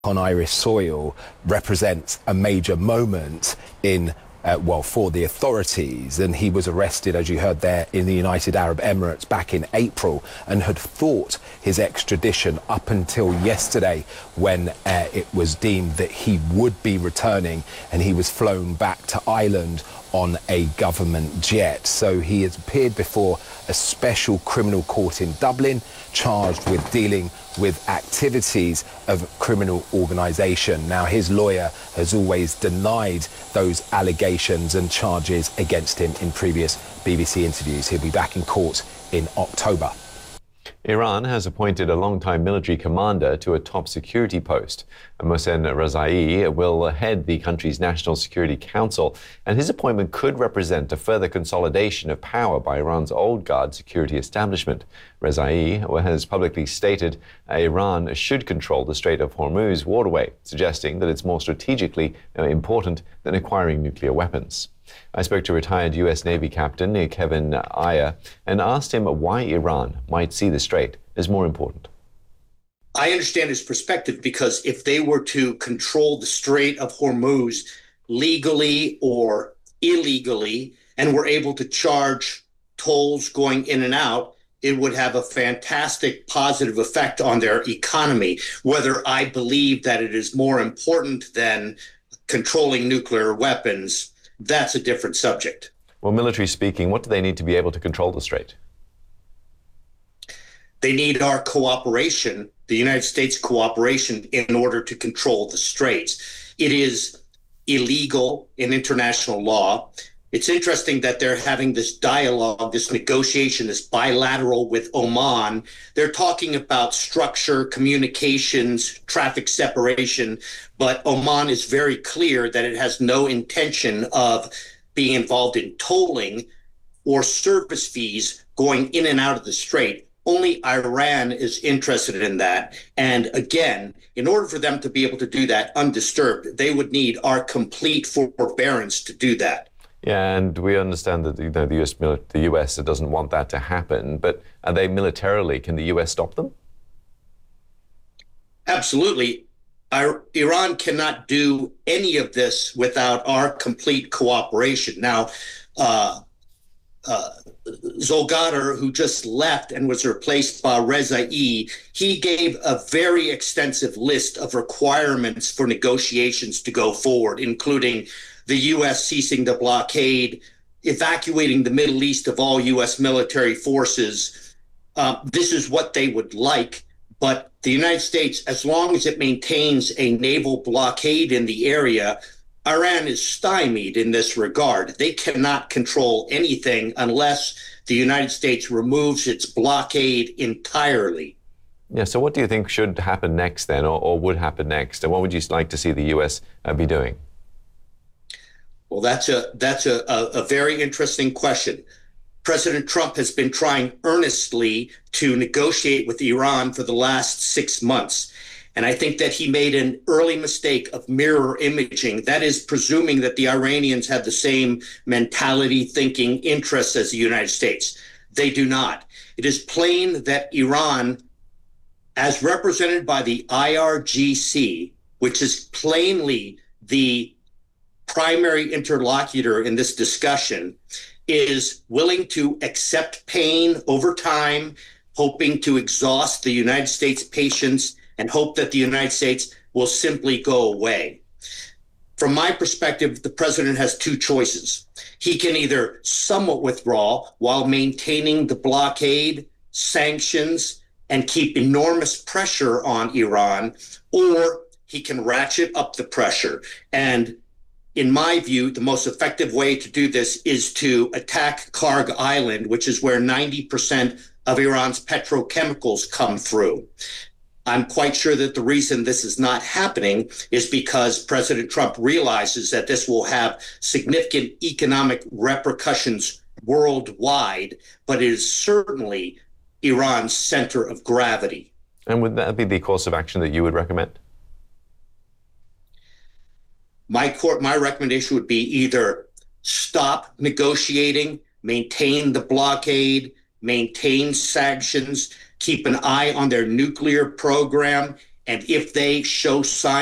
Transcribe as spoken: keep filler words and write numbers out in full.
on Irish soil represents a major moment in Uh, well, for the authorities, and he was arrested, as you heard there, in the United Arab Emirates back in April, and had fought his extradition up until yesterday, when uh, it was deemed that he would be returning, and he was flown back to Ireland on a government jet. So he has appeared before a special criminal court in Dublin, charged with dealing with activities of criminal organisation. Now, his lawyer has always denied those allegations and charges against him in previous B B C interviews. He'll be back in court in October. Iran has appointed a long-time military commander to a top security post. Mohsen Rezaei will head the country's National Security Council, and his appointment could represent a further consolidation of power by Iran's old guard security establishment. Rezaei has publicly stated Iran should control the Strait of Hormuz waterway, suggesting that it's more strategically important than acquiring nuclear weapons. I spoke to retired U S Navy Captain Kevin Ayer and asked him why Iran might see the strait as more important. I understand his perspective, because if they were to control the Strait of Hormuz legally or illegally and were able to charge tolls going in and out, it would have a fantastic positive effect on their economy. Whether I believe that it is more important than controlling nuclear weapons, that's a different subject. Well, military speaking, what do they need to be able to control the strait? They need our cooperation, the United States cooperation, in order to control the straits. It is illegal in international law. It's interesting that they're having this dialogue, this negotiation, this bilateral with Oman. They're talking about structure, communications, traffic separation, but Oman is very clear that it has no intention of being involved in tolling or service fees going in and out of the strait. Only Iran is interested in that. And again, in order for them to be able to do that undisturbed, they would need our complete forbearance to do that. Yeah, and we understand that, you know, the U S the U S doesn't want that to happen, but are they militarily, can the U S stop them? Absolutely. Our, Iran cannot do any of this without our complete cooperation. Now, uh, uh, Zolgadar, who just left and was replaced by Rezaei, he gave a very extensive list of requirements for negotiations to go forward, including the U S ceasing the blockade, evacuating the Middle East of all U S military forces. Uh, this is what they would like, but the United States, as long as it maintains a naval blockade in the area, Iran is stymied in this regard. They cannot control anything unless the United States removes its blockade entirely. Yeah, so what do you think should happen next then, or, or would happen next? And what would you like to see the U S uh, be doing? Well, that's a that's a, a, a very interesting question. President Trump has been trying earnestly to negotiate with Iran for the last six months. And I think that he made an early mistake of mirror imaging. That is, presuming that the Iranians have the same mentality, thinking, interests as the United States. They do not. It is plain that Iran, as represented by the I R G C, which is plainly the primary interlocutor in this discussion, is willing to accept pain over time, hoping to exhaust the United States' patience and hope that the United States will simply go away. From my perspective, the president has two choices. He can either somewhat withdraw while maintaining the blockade, sanctions, and keep enormous pressure on Iran, or he can ratchet up the pressure. And in my view, the most effective way to do this is to attack Karg Island, which is where ninety percent of Iran's petrochemicals come through. I'm quite sure that the reason this is not happening is because President Trump realizes that this will have significant economic repercussions worldwide, but it is certainly Iran's center of gravity. And would that be the course of action that you would recommend? My court, my recommendation would be either stop negotiating, maintain the blockade, maintain sanctions, keep an eye on their nuclear program, And if they show signs